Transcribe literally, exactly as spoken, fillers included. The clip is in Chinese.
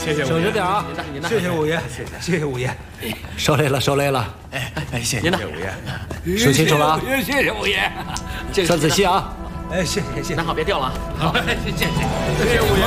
谢谢， 省着点啊！ 您的，您的， 谢谢五爷，谢谢谢谢五爷， 受累了，受累了。 哎哎，谢谢您的五爷， 说清楚了啊！ 谢谢五爷，这个算仔细啊！ 哎，谢谢谢谢拿。好别掉了啊！ 好，谢谢谢谢， 谢谢五爷。